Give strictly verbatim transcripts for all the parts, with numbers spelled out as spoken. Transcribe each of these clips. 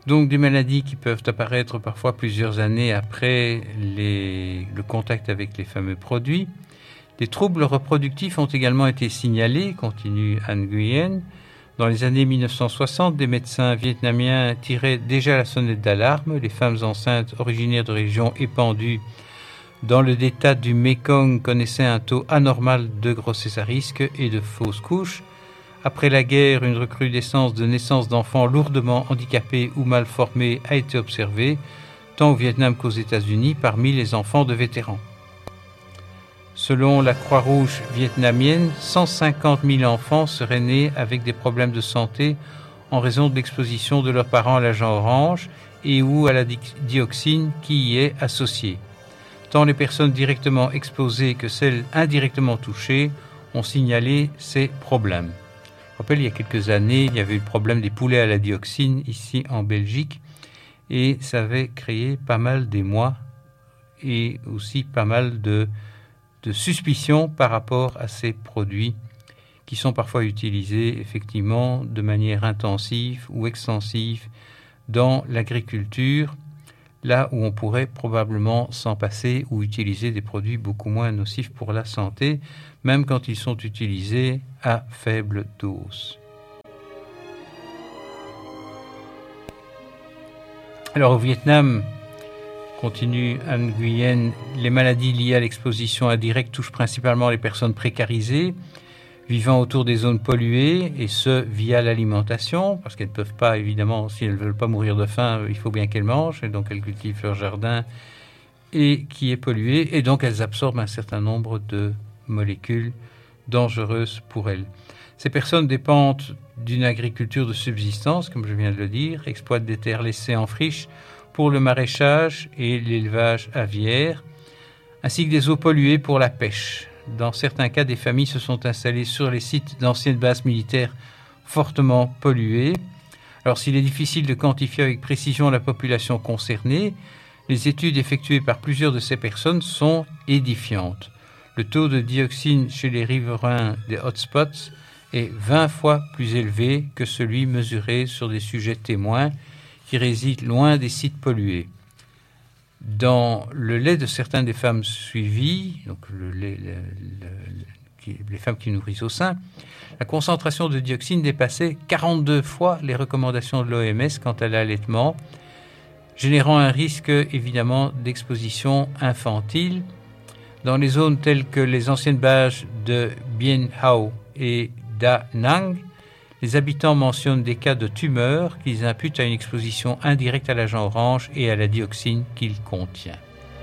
Donc des maladies qui peuvent apparaître parfois plusieurs années après les, le contact avec les fameux produits. Des troubles reproductifs ont également été signalés, continue Anh Nguyen. Dans les années mille neuf cent soixante, des médecins vietnamiens tiraient déjà la sonnette d'alarme. Les femmes enceintes originaires de régions épandues dans le delta du Mekong connaissaient un taux anormal de grossesse à risque et de fausses couches. Après la guerre, une recrudescence de naissance d'enfants lourdement handicapés ou mal formés a été observée, tant au Vietnam qu'aux États-Unis, parmi les enfants de vétérans. Selon la Croix-Rouge vietnamienne, cent cinquante mille enfants seraient nés avec des problèmes de santé en raison de l'exposition de leurs parents à l'agent orange et ou à la dioxine qui y est associée. Tant les personnes directement exposées que celles indirectement touchées ont signalé ces problèmes. Je rappelle, il y a quelques années, il y avait eu le problème des poulets à la dioxine ici en Belgique et ça avait créé pas mal d'émoi et aussi pas mal de, de suspicions par rapport à ces produits qui sont parfois utilisés effectivement de manière intensive ou extensive dans l'agriculture, là où on pourrait probablement s'en passer ou utiliser des produits beaucoup moins nocifs pour la santé, même quand ils sont utilisés à faible dose. Alors au Vietnam, continue Anh Nguyen, les maladies liées à l'exposition indirecte touchent principalement les personnes précarisées, vivant autour des zones polluées, et ce, via l'alimentation, parce qu'elles ne peuvent pas, évidemment, si elles ne veulent pas mourir de faim, il faut bien qu'elles mangent, et donc elles cultivent leur jardin, et qui est pollué, et donc elles absorbent un certain nombre de molécules dangereuses pour elles. Ces personnes dépendent d'une agriculture de subsistance, comme je viens de le dire, exploitent des terres laissées en friche pour le maraîchage et l'élevage aviaire, ainsi que des eaux polluées pour la pêche. Dans certains cas, des familles se sont installées sur les sites d'anciennes bases militaires fortement polluées. Alors, s'il est difficile de quantifier avec précision la population concernée, les études effectuées par plusieurs de ces personnes sont édifiantes. Le taux de dioxine chez les riverains des hotspots est vingt fois plus élevé que celui mesuré sur des sujets témoins qui résident loin des sites pollués. Dans le lait de certaines des femmes suivies, donc le lait, le, le, le, les femmes qui nourrissent au sein, la concentration de dioxine dépassait quarante-deux fois les recommandations de l'O M S quant à l'allaitement, générant un risque évidemment d'exposition infantile. Dans les zones telles que les anciennes bases de Bien Hao et Da Nang, les habitants mentionnent des cas de tumeurs qu'ils imputent à une exposition indirecte à l'agent orange et à la dioxine qu'il contient.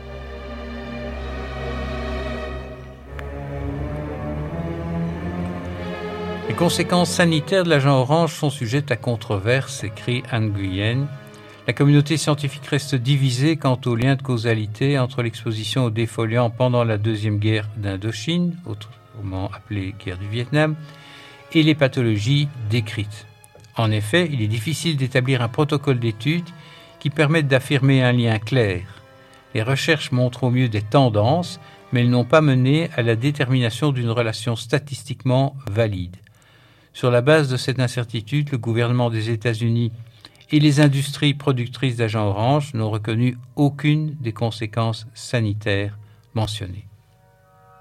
Les conséquences sanitaires de l'agent orange sont sujettes à controverse, écrit Anh Nguyen. La communauté scientifique reste divisée quant au lien de causalité entre l'exposition aux défoliants pendant la deuxième guerre d'Indochine, autrement appelée guerre du Vietnam, et les pathologies décrites. En effet, il est difficile d'établir un protocole d'étude qui permette d'affirmer un lien clair. Les recherches montrent au mieux des tendances, mais elles n'ont pas mené à la détermination d'une relation statistiquement valide. Sur la base de cette incertitude, le gouvernement des États-Unis et les industries productrices d'agents orange n'ont reconnu aucune des conséquences sanitaires mentionnées.